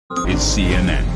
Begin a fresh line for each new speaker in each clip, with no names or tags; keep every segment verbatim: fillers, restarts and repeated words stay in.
It's C N N.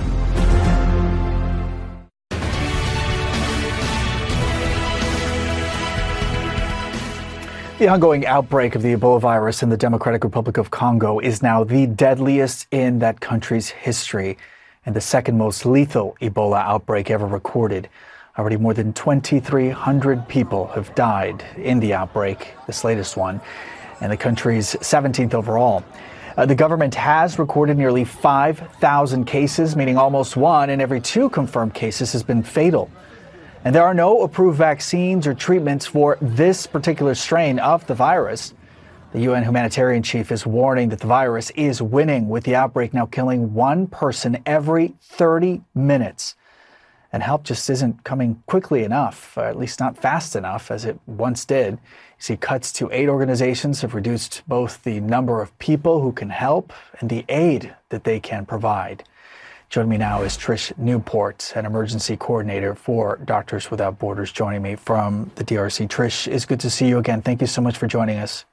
The ongoing outbreak of the Ebola virus in the Democratic Republic of Congo is now the deadliest in that country's history and the second most lethal Ebola outbreak ever recorded. Already more than twenty-three hundred people have died in the outbreak, this latest one, and the country's seventeenth overall. Uh, the government has recorded nearly five thousand cases, meaning almost one in every two confirmed cases has been fatal. And there are no approved vaccines or treatments for this particular strain of the virus. The U N humanitarian chief is warning that the virus is winning, with the outbreak now killing one person every thirty minutes. And help just isn't coming quickly enough, or at least not fast enough as it once did. You see, cuts to aid organizations have reduced both the number of people who can help and the aid that they can provide. Joining me now is Trish Newport, an emergency coordinator for Doctors Without Borders, joining me from the D R C. Trish, it's good to see you again. Thank you so much for joining us.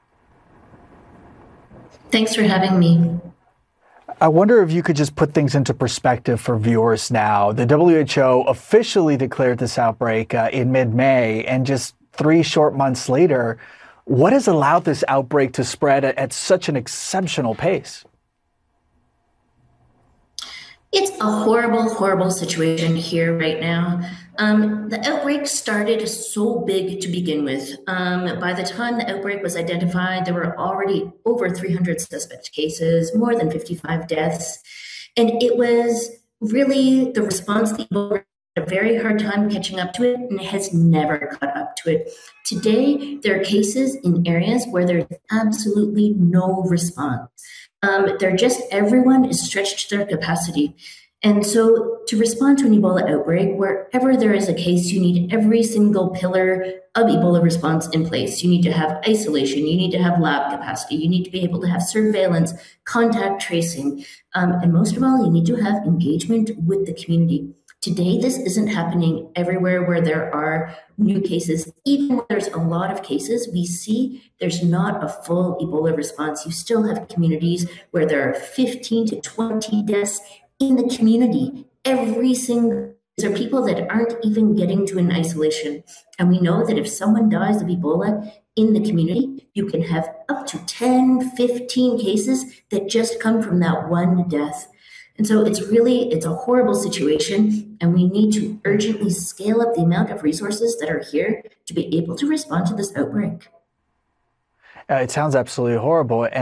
Thanks for having me.
I wonder if you could just put things into perspective for viewers now. The W H O officially declared this outbreak uh, in mid-May, and just three short months later, what has allowed this outbreak to spread at, at such an exceptional pace?
It's a horrible, horrible situation here right now. Um, the outbreak started so big to begin with. Um, by the time the outbreak was identified, there were already over three hundred suspect cases, more than fifty-five deaths. And it was really the response, the Ebola had a very hard time catching up to it, and it has never caught up to it. Today, there are cases in areas where there's absolutely no response. Um, they're just, everyone is stretched to their capacity. And so to respond to an Ebola outbreak, wherever there is a case, you need every single pillar of Ebola response in place. You need to have isolation, you need to have lab capacity, you need to be able to have surveillance, contact tracing, um, and most of all, you need to have engagement with the community. Today, this isn't happening everywhere where there are new cases. Even where there's a lot of cases, we see there's not a full Ebola response. You still have communities where there are fifteen to twenty deaths in the community. Every single, these are people that aren't even getting to an isolation. And we know that if someone dies of Ebola in the community, you can have up to ten, fifteen cases that just come from that one death. And so it's really, it's a horrible situation, and we need to urgently scale up the amount of resources that are here to be able to respond to this outbreak.
Uh, it sounds absolutely horrible. And